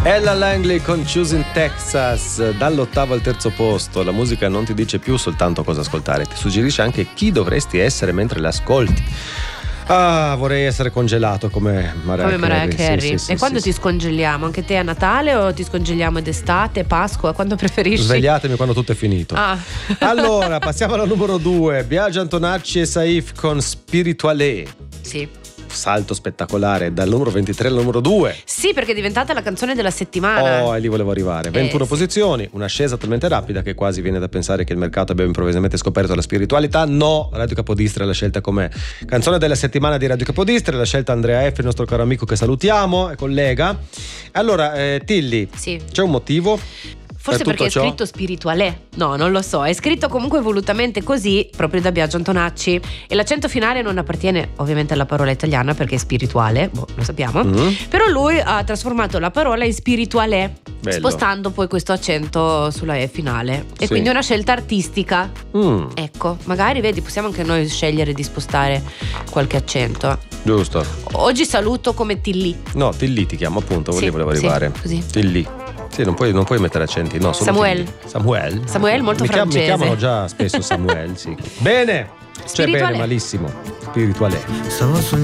Ella Langley con Choosing Texas, dall'8° al 3° posto. La musica non ti dice più soltanto cosa ascoltare, ti suggerisce anche chi dovresti essere mentre l'ascolti. Vorrei essere congelato come Mariah Carey. Sì, e quando ti scongeliamo? Anche te a Natale o ti scongeliamo d'estate, Pasqua? Quando preferisci? Svegliatemi quando tutto è finito. Allora, passiamo alla numero 2. Biagio Antonacci e Saif con Spirituale. Sì. Salto spettacolare dal numero 23 al numero 2. Sì, perché è diventata la canzone della settimana. E lì volevo arrivare. 21 posizioni, un'ascesa talmente rapida che quasi viene da pensare che il mercato abbia improvvisamente scoperto la spiritualità. No, Radio Capodistria l'ha scelta come canzone della settimana di Radio Capodistria, l'ha scelta Andrea F, il nostro caro amico che salutiamo e collega. Allora, Tilly, sì. C'è un motivo? Forse perché è scritto spirituale. No, non lo so. È scritto comunque volutamente così, proprio da Biagio Antonacci. E l'accento finale non appartiene ovviamente alla parola italiana perché è spirituale, lo sappiamo. Però lui ha trasformato la parola in spirituale, spostando poi questo accento sulla E finale. E quindi è una scelta artistica. Ecco, magari vedi, possiamo anche noi scegliere di spostare qualche accento. Giusto. Oggi saluto come Tilly. No, Tilly ti chiamo appunto, volevo arrivare. Così. Tilly. Sì, non puoi mettere accenti, no, solo Samuel, molto francese. Mi chiamano già spesso Samuel, sì. Bene, cioè bene, malissimo. Spirituale. Stavo sognando